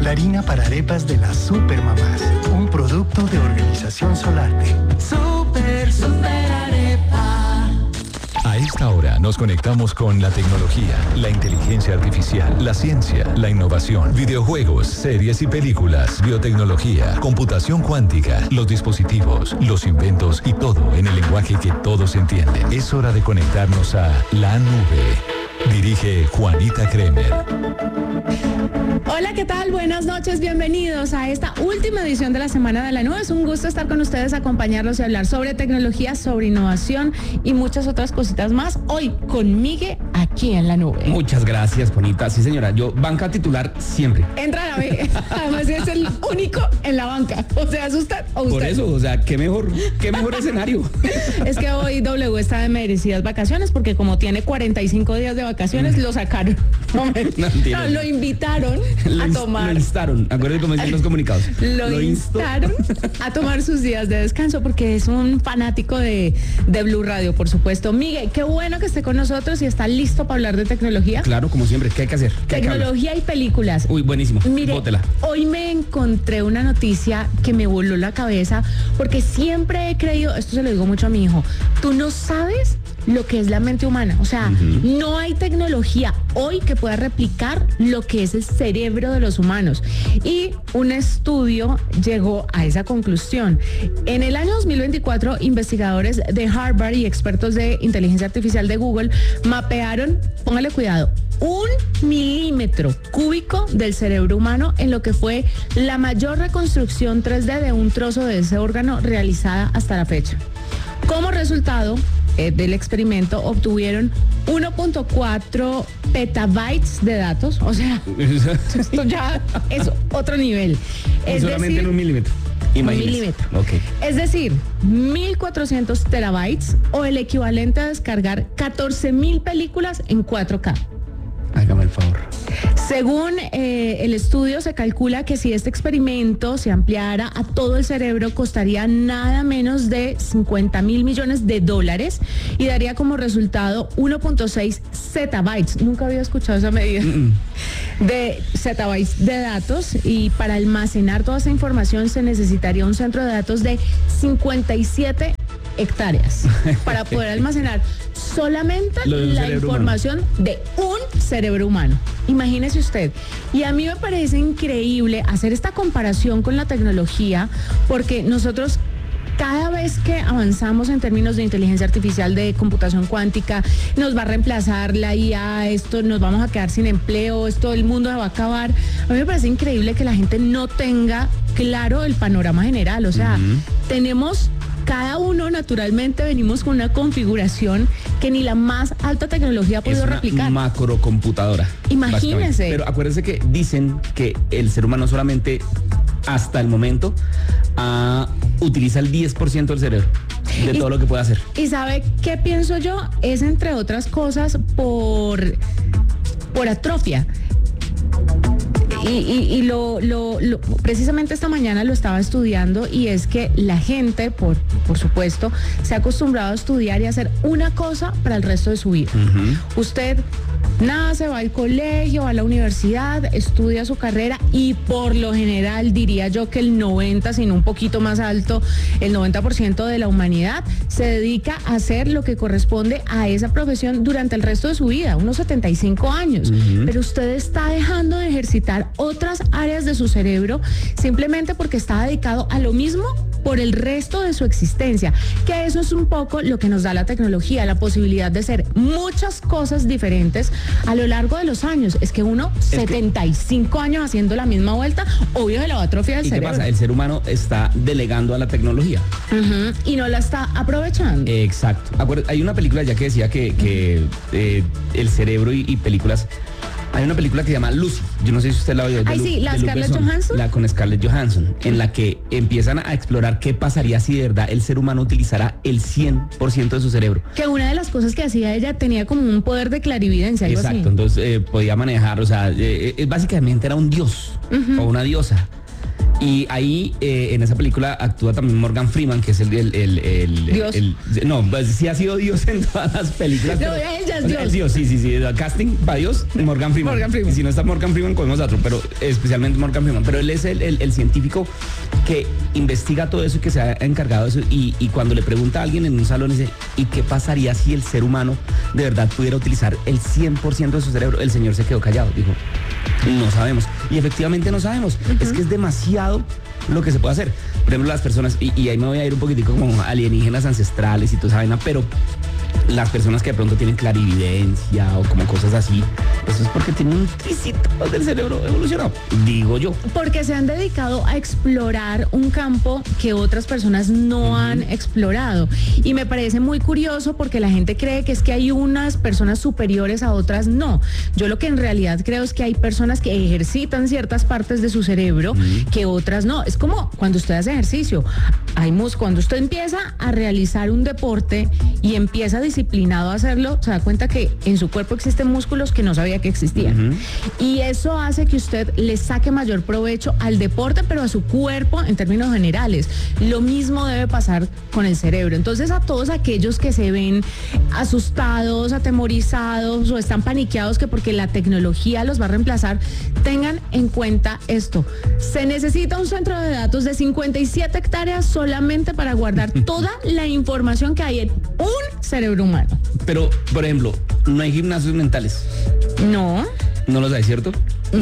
la harina para arepas de las Supermamás, un producto de Organización Solarte. Super arepa. A esta hora nos conectamos con la tecnología, la inteligencia artificial, la ciencia, la innovación, videojuegos, series y películas, biotecnología, computación cuántica, los dispositivos, los inventos y todo en el lenguaje que todos entienden. Es hora de conectarnos a la nube. Dirige Juanita Kremer. Hola, ¿qué tal? Buenas noches, bienvenidos a esta última edición de la Semana de la Nube. Es un gusto estar con ustedes, acompañarlos y hablar sobre tecnología, sobre innovación y muchas otras cositas más. Hoy con Migue aquí en la nube. Muchas gracias, Juanita. Sí, señora, yo banca titular siempre. Entra a la B. Además es el único en la banca. O sea, ¿es usted o usted? Por eso, o sea, qué mejor escenario. Es que hoy W está de merecidas vacaciones porque como tiene 45 días de vacaciones, lo sacaron. No, lo invitaron a tomar. Lo instaron, acuérdense cómo dicen los comunicados. Lo instaron a tomar sus días de descanso porque es un fanático de Blue Radio, por supuesto. Miguel, qué bueno que esté con nosotros y está listo para hablar de tecnología. Claro, como siempre, ¿qué hay que hacer? Tecnología y películas. Uy, buenísimo. Mire, bótela. Hoy me encontré una noticia que me voló la cabeza porque siempre he creído, esto se lo digo mucho a mi hijo, tú no sabes lo que es la mente humana. O sea, no hay tecnología hoy que pueda replicar lo que es el cerebro de los humanos. Y un estudio llegó a esa conclusión. En el año 2024, investigadores de Harvard y expertos de inteligencia artificial de Google mapearon, póngale cuidado, 1 milímetro cúbico del cerebro humano en lo que fue la mayor reconstrucción 3D de un trozo de ese órgano realizada hasta la fecha. Como resultado del experimento obtuvieron 1.4 petabytes de datos, o sea, esto ya es otro nivel. Es solamente decir, en 1 milímetro. Imagínese. 1 milímetro. Okay. Es decir, 1.400 terabytes o el equivalente a descargar 14.000 películas en 4K. Hágame el favor. Según el estudio, se calcula que si este experimento se ampliara a todo el cerebro, costaría nada menos de $50 mil millones y daría como resultado 1.6 zettabytes. Nunca había escuchado esa medida. De zettabytes de datos, y para almacenar toda esa información se necesitaría un centro de datos de 57 hectáreas para poder almacenar solamente la información de un cerebro humano. Imagínese usted. Y a mí me parece increíble hacer esta comparación con la tecnología, porque nosotros cada vez que avanzamos en términos de inteligencia artificial, de computación cuántica, nos va a reemplazar la IA, esto, nos vamos a quedar sin empleo, esto, el mundo se va a acabar. A mí me parece increíble que la gente no tenga claro el panorama general. O sea, tenemos... Cada uno, naturalmente, venimos con una configuración que ni la más alta tecnología ha podido replicar. Es una macrocomputadora. Imagínense. Pero acuérdense que dicen que el ser humano solamente, hasta el momento, utiliza el 10% del cerebro, de todo lo que puede hacer. ¿Y sabe qué pienso yo? Es, entre otras cosas, por atrofia. Y precisamente esta mañana lo estaba estudiando, y es que la gente, por supuesto, se ha acostumbrado a estudiar y a hacer una cosa para el resto de su vida. Usted nace, va al colegio, va a la universidad, estudia su carrera, y por lo general diría yo que el 90, sino un poquito más alto, el 90% de la humanidad se dedica a hacer lo que corresponde a esa profesión durante el resto de su vida, unos 75 años. Pero usted está dejando de ejercitar otras áreas de su cerebro simplemente porque está dedicado a lo mismo por el resto de su existencia, que eso es un poco lo que nos da la tecnología, la posibilidad de hacer muchas cosas diferentes a lo largo de los años. Es que uno, 75 años haciendo la misma vuelta, obvio se la va a atrofiar el cerebro. ¿Y qué pasa? El ser humano está delegando a la tecnología. Y no la está aprovechando. Exacto. Hay una película ya que decía que el cerebro y películas... Hay una película que se llama Lucy, yo no sé si usted la vio. Sí, la Scarlett Johansson. La con Scarlett Johansson, en la que empiezan a explorar qué pasaría si de verdad el ser humano utilizara el 100% de su cerebro. Que una de las cosas que hacía ella tenía como un poder de clarividencia, algo Exacto, así. Entonces podía manejar, o sea, básicamente era un dios o una diosa. Y ahí en esa película actúa también Morgan Freeman, que es el Dios. No, pues sí ha sido Dios en todas las películas. No, pero, ella es o sea, Dios. Dios, sí, el casting para Dios, Morgan Freeman. Morgan Freeman. Y si no está Morgan Freeman, cogemos a otro, pero especialmente Morgan Freeman. Pero él es el científico que investiga todo eso y que se ha encargado de eso. Y cuando le pregunta a alguien en un salón, dice, ¿y qué pasaría si el ser humano de verdad pudiera utilizar el 100% de su cerebro? El señor se quedó callado, dijo, no sabemos. Y efectivamente no sabemos. Es que es demasiado lo que se puede hacer. Por ejemplo, las personas, y ahí me voy a ir un poquitico como alienígenas ancestrales y toda esa vaina, pero las personas que de pronto tienen clarividencia o como cosas así, eso es porque tienen un tricito del cerebro evolucionado, digo yo. Porque se han dedicado a explorar un campo que otras personas no han explorado. Y me parece muy curioso porque la gente cree que es que hay unas personas superiores a otras, no. Yo lo que en realidad creo es que hay personas que ejercitan ciertas partes de su cerebro que otras no. Es como cuando usted hace ejercicio. Cuando usted empieza a realizar un deporte y empieza disciplinado a hacerlo, se da cuenta que en su cuerpo existen músculos que no sabía que existían. Y eso hace que usted le saque mayor provecho al deporte, pero a su cuerpo en términos generales. Lo mismo debe pasar con el cerebro. Entonces, a todos aquellos que se ven asustados, atemorizados o están paniqueados que porque la tecnología los va a reemplazar, tengan en cuenta esto. Se necesita un centro de datos de 57 hectáreas solamente para guardar toda la información que hay en un cerebro humano. Pero, por ejemplo, no hay gimnasios mentales. No. ¿No los hay, cierto?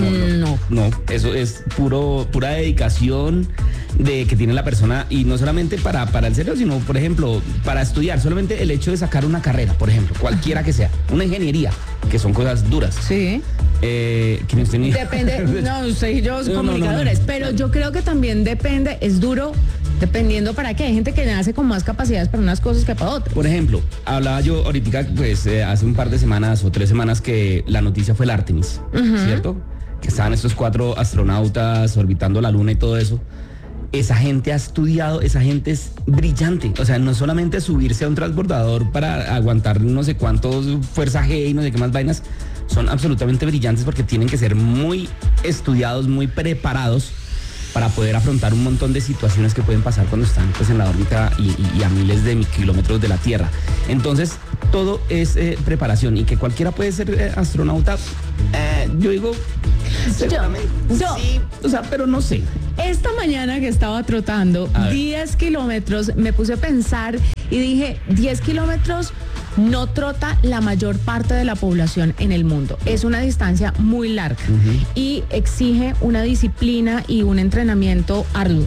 No, eso es pura dedicación de que tiene la persona, y no solamente para el cerebro, sino, por ejemplo, para estudiar. Solamente el hecho de sacar una carrera, por ejemplo, cualquiera que sea, una ingeniería, que son cosas duras. Sí. ¿Quiénes tenían? Depende, no, usted y yo somos comunicadores, pero yo creo que también depende, es duro, dependiendo para qué. Hay gente que nace con más capacidades para unas cosas que para otras. Por ejemplo, hablaba yo ahorita, pues, hace un par de semanas o 3 semanas que la noticia fue el Artemis, ¿cierto? Que estaban estos 4 astronautas orbitando la luna y todo eso. Esa gente ha estudiado, esa gente es brillante. O sea, no solamente subirse a un transbordador para aguantar no sé cuántos fuerza G y no sé qué más vainas, son absolutamente brillantes porque tienen que ser muy estudiados, muy preparados para poder afrontar un montón de situaciones que pueden pasar cuando están pues en la órbita y a miles de kilómetros de la Tierra. Entonces, todo es preparación, y que cualquiera puede ser astronauta, yo digo, seguramente, sí, o sea, pero no sé. Esta mañana que estaba trotando 10 kilómetros, me puse a pensar y dije, 10 kilómetros no trota la mayor parte de la población en el mundo. Es una distancia muy larga y exige una disciplina y un entrenamiento arduo.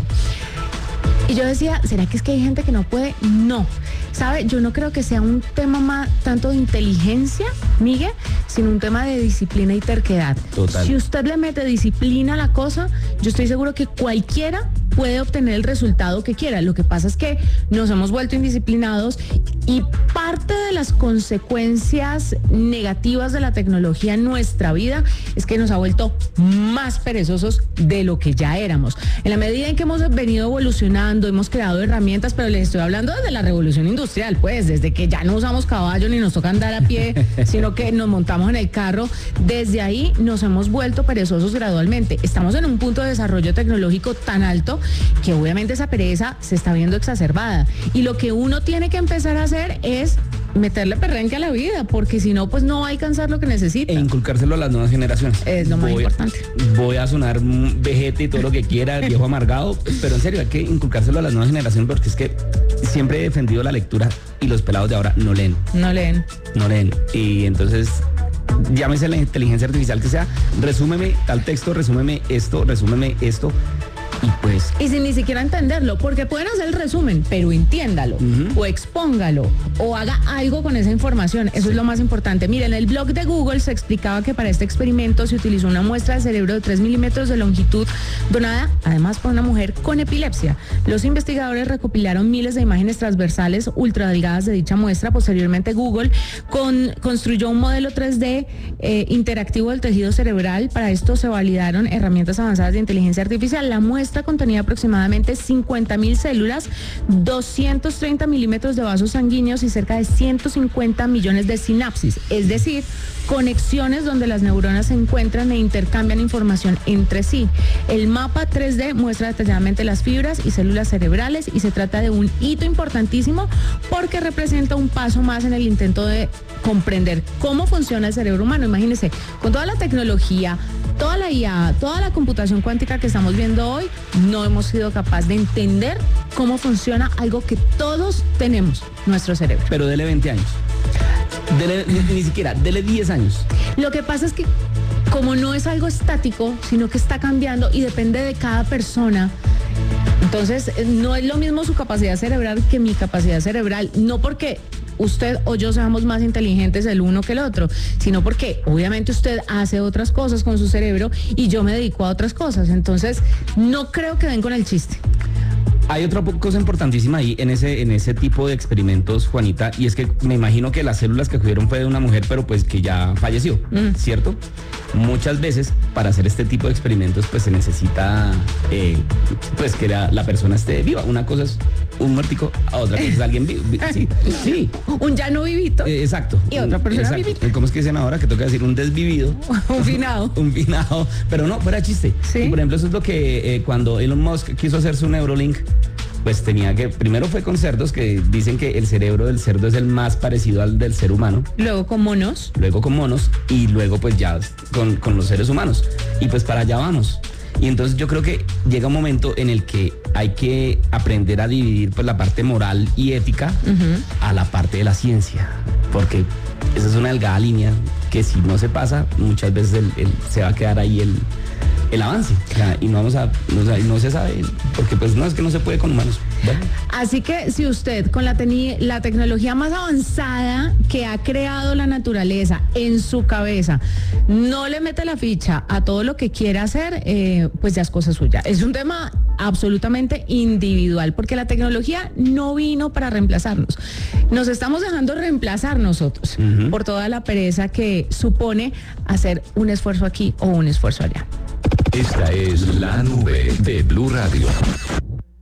Y yo decía, ¿será que es que hay gente que no puede? No. ¿Sabe? Yo no creo que sea un tema más tanto de inteligencia, Miguel, sino un tema de disciplina y terquedad. Total. Si usted le mete disciplina a la cosa, yo estoy seguro que cualquiera puede obtener el resultado que quiera. Lo que pasa es que nos hemos vuelto indisciplinados, y parte de las consecuencias negativas de la tecnología en nuestra vida es que nos ha vuelto más perezosos de lo que ya éramos. En la medida en que hemos venido evolucionando, hemos creado herramientas, pero les estoy hablando desde la revolución industrial, pues, desde que ya no usamos caballo ni nos toca andar a pie, sino que nos montamos en el carro. Desde ahí nos hemos vuelto perezosos gradualmente. Estamos en un punto de desarrollo tecnológico tan alto que obviamente esa pereza se está viendo exacerbada. Y lo que uno tiene que empezar a hacer es meterle perrenque a la vida, porque si no, pues no va a alcanzar lo que necesita. E inculcárselo a las nuevas generaciones. Es lo más importante. Voy a sonar vejete y todo lo que quiera, viejo amargado, pero en serio, hay que inculcárselo a las nuevas generaciones, porque es que siempre he defendido la lectura y los pelados de ahora no leen. No leen. No leen. Y entonces, llámese la inteligencia artificial que sea, resúmeme tal texto, resúmeme esto. Y pues... Y sin ni siquiera entenderlo, porque pueden hacer el resumen, pero entiéndalo, o expóngalo, o haga algo con esa información. Eso es lo más importante. Miren, en el blog de Google se explicaba que para este experimento se utilizó una muestra de cerebro de 3 milímetros de longitud, donada además por una mujer con epilepsia. Los investigadores recopilaron miles de imágenes transversales ultradelgadas de dicha muestra. Posteriormente, Google construyó un modelo 3D interactivo del tejido cerebral. Para esto se validaron herramientas avanzadas de inteligencia artificial. La muestra muestra contenía aproximadamente 50.000 células, 230 milímetros de vasos sanguíneos y cerca de 150 millones de sinapsis, es decir, conexiones donde las neuronas se encuentran e intercambian información entre sí. El mapa 3D muestra detalladamente las fibras y células cerebrales y se trata de un hito importantísimo porque representa un paso más en el intento de comprender cómo funciona el cerebro humano. Imagínense, con toda la tecnología, toda la IA, toda la computación cuántica que estamos viendo hoy, no hemos sido capaces de entender cómo funciona algo que todos tenemos, nuestro cerebro. Pero dele 20 años. Ni siquiera, dele 10 años. Lo que pasa es que como no es algo estático, sino que está cambiando y depende de cada persona, entonces no es lo mismo su capacidad cerebral que mi capacidad cerebral, no porque usted o yo seamos más inteligentes el uno que el otro, sino porque obviamente usted hace otras cosas con su cerebro y yo me dedico a otras cosas, entonces no creo que den con el chiste. Hay otra cosa importantísima ahí en ese tipo de experimentos, Juanita, y es que me imagino que las células que cogieron fue de una mujer, pero pues que ya falleció, ¿cierto? Muchas veces para hacer este tipo de experimentos pues se necesita pues que la persona esté viva. Una cosa es un muertico, a otra cosa es alguien vivo. Sí. Un ya no vivito. Exacto. Y otra persona vivita. ¿Cómo es que dicen ahora? Que toca decir un desvivido. Un finado. Un finado. Pero no, fuera chiste. ¿Sí? Y por ejemplo, eso es lo que cuando Elon Musk quiso hacer su Neuralink, pues tenía que, primero fue con cerdos, que dicen que el cerebro del cerdo es el más parecido al del ser humano. Luego con monos. Y luego pues ya con los seres humanos. Y pues para allá vamos. Y entonces yo creo que llega un momento en el que hay que aprender a dividir pues la parte moral y ética a la parte de la ciencia. Porque esa es una delgada línea que si no se pasa, muchas veces se va a quedar ahí el avance, o sea, y no se sabe, porque pues no, es que no se puede con humanos. Bueno. Así que si usted con la tecnología más avanzada que ha creado la naturaleza en su cabeza no le mete la ficha a todo lo que quiera hacer, pues ya es cosa suya. Es un tema absolutamente individual, porque la tecnología no vino para reemplazarnos. Nos estamos dejando reemplazar nosotros por toda la pereza que supone hacer un esfuerzo aquí o un esfuerzo allá. Esta es la nube de Blue Radio.